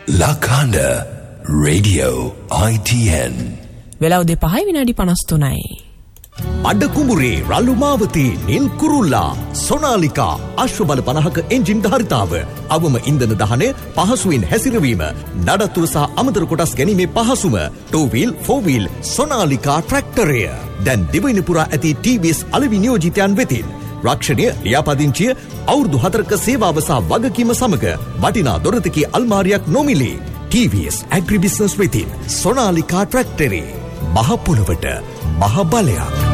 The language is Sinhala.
Lakanda Radio ITN. වෙලාව 5:53. අඩ කුඹුරේ රළු මාවතී නිල් කුරුල්ලා සොනාලිකා අශ්වබල 50ක එන්ජින් ධාරිතාව අවම ඉන්ධන දහනය පහසුවෙන් හැසිරවීම නඩත්තුව සහ අමතර කොටස් ගැනීමේ පහසුම 2 wheel 4 wheel සොනාලිකා ට්‍රැක්ටරය දැන් දිවයින පුරා ඇති TVS අලෙවි නියෝජිතයන් වෙතින් රක්ෂණය ලියාපදිංචිය අවුරුදු 4ක සේවාව සහ වගකීම සමග වටිනා දොරටුකේ අල්මාරියක් නොමිලේ TVS Agri Business වෙතින් සොනාලිකා ට්‍රැක්ටරේ මහ පොළවට මහ බලයක්.